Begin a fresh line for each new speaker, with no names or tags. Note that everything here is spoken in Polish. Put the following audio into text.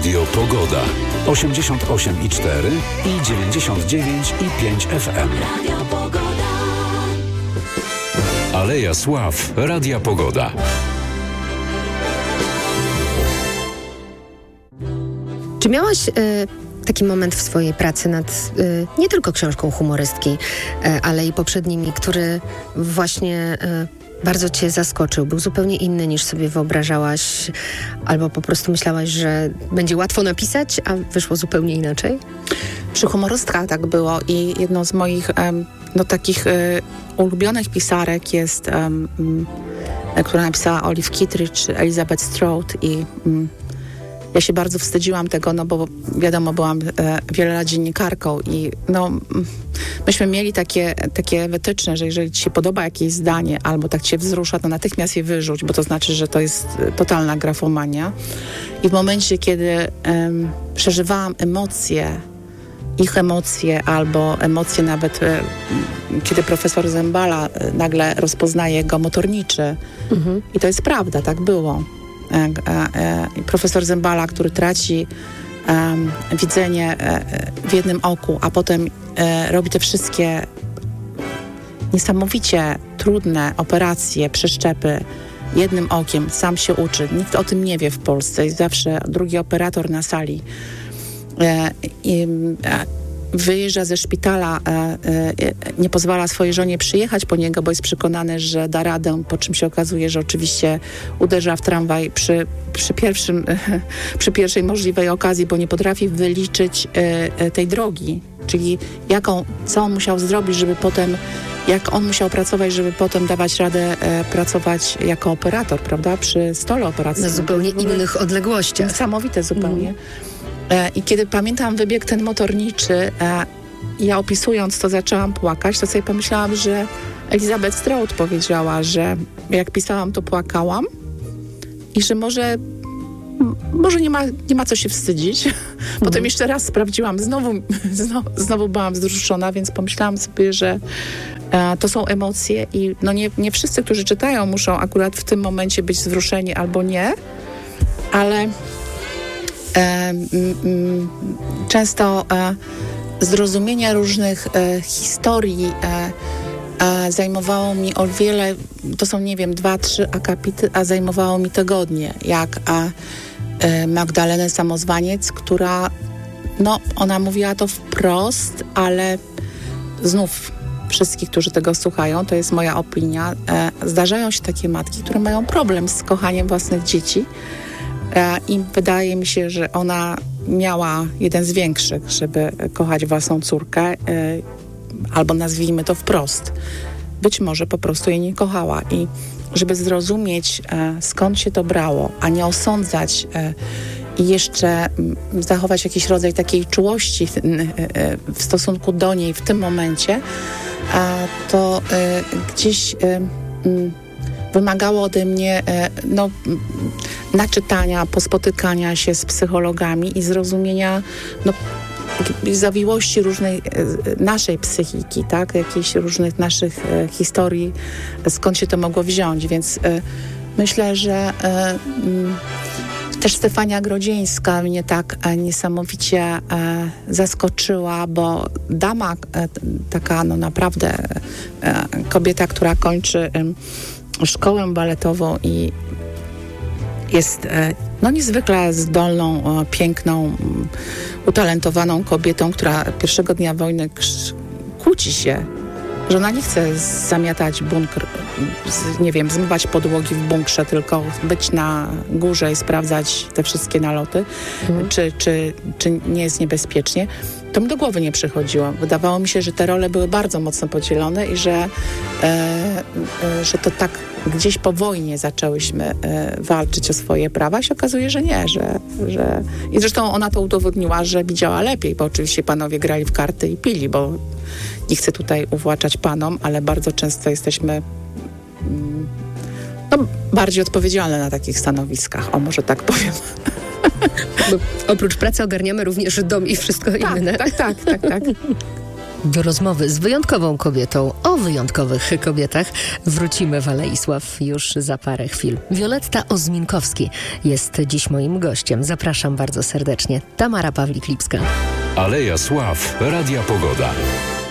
Radio Pogoda. 88,4 i 99,5 FM. Radio Pogoda. Aleja Sław. Radia Pogoda.
Czy miałaś taki moment w swojej pracy nad nie tylko książką humorystki, ale i poprzednimi, który właśnie bardzo cię zaskoczył, był zupełnie inny niż sobie wyobrażałaś, albo po prostu myślałaś, że będzie łatwo napisać, a wyszło zupełnie inaczej?
Przy humorystkach tak było i jedną z moich takich ulubionych pisarek jest, która napisała Olive Kitteridge, Elizabeth Strout i ja się bardzo wstydziłam tego, no bo wiadomo, byłam wiele lat dziennikarką i myśmy mieli takie wytyczne, że jeżeli ci się podoba jakieś zdanie albo tak cię wzrusza, to natychmiast je wyrzuć, bo to znaczy, że to jest totalna grafomania. I w momencie, kiedy przeżywałam ich emocje albo emocje nawet, kiedy profesor Zembala nagle rozpoznaje go motorniczy. I to jest prawda, tak było. Profesor Zembala, który traci widzenie w jednym oku, a potem robi te wszystkie niesamowicie trudne operacje, przeszczepy jednym okiem, sam się uczy. Nikt o tym nie wie w Polsce. Jest zawsze drugi operator na sali. Wyjeżdża ze szpitala, nie pozwala swojej żonie przyjechać po niego, bo jest przekonany, że da radę, po czym się okazuje, że oczywiście uderza w tramwaj przy pierwszej możliwej okazji, bo nie potrafi wyliczyć tej drogi, czyli co on musiał zrobić, żeby potem, jak on musiał pracować, żeby potem dawać radę pracować jako operator, prawda, przy stole operacyjnym.
Na zupełnie innych odległościach.
Niesamowite zupełnie. I kiedy pamiętam wybieg ten motorniczy, ja opisując to zaczęłam płakać, to sobie pomyślałam, że Elizabeth Strout powiedziała, że jak pisałam, to płakałam i że może nie ma co się wstydzić. Potem jeszcze raz sprawdziłam, znowu byłam wzruszona, więc pomyślałam sobie, że to są emocje i nie wszyscy, którzy czytają, muszą akurat w tym momencie być wzruszeni albo nie, ale często zrozumienie różnych historii zajmowało mi o wiele, to są 2-3 akapity, a zajmowało mi tygodnie, jak Magdalenę Samozwaniec, która ona mówiła to wprost, ale znów wszystkich, którzy tego słuchają, to jest moja opinia, zdarzają się takie matki, które mają problem z kochaniem własnych dzieci. I wydaje mi się, że ona miała jeden z większych, żeby kochać własną córkę, albo nazwijmy to wprost. Być może po prostu jej nie kochała. I żeby zrozumieć, skąd się to brało, a nie osądzać i jeszcze zachować jakiś rodzaj takiej czułości w stosunku do niej w tym momencie, to gdzieś wymagało ode mnie naczytania, pospotykania się z psychologami i zrozumienia zawiłości różnej naszej psychiki, tak? Jakichś różnych naszych historii, skąd się to mogło wziąć. Więc myślę, że też Stefania Grodzieńska mnie tak niesamowicie zaskoczyła, bo dama taka naprawdę kobieta, która kończy szkołę baletową i jest niezwykle zdolną, piękną, utalentowaną kobietą, która pierwszego dnia wojny kłóci się, że ona nie chce zamiatać bunkr, zmywać podłogi w bunkrze, tylko być na górze i sprawdzać te wszystkie naloty, czy nie jest niebezpiecznie. To mi do głowy nie przychodziło. Wydawało mi się, że te role były bardzo mocno podzielone i że to tak gdzieś po wojnie zaczęłyśmy walczyć o swoje prawa. Się okazuje, że nie, że... I zresztą ona to udowodniła, że widziała lepiej, bo oczywiście panowie grali w karty i pili, bo nie chcę tutaj uwłaczać panom, ale bardzo często jesteśmy bardziej odpowiedzialne na takich stanowiskach. O, może tak powiem.
Bo oprócz pracy ogarniamy również dom i wszystko inne.
Tak.
Do rozmowy z wyjątkową kobietą o wyjątkowych kobietach wrócimy w Alei Sław już za parę chwil. Wioletta Ozminkowski jest dziś moim gościem. Zapraszam bardzo serdecznie. Tamara Pawlik-Lipska.
Aleja Sław. Radia Pogoda.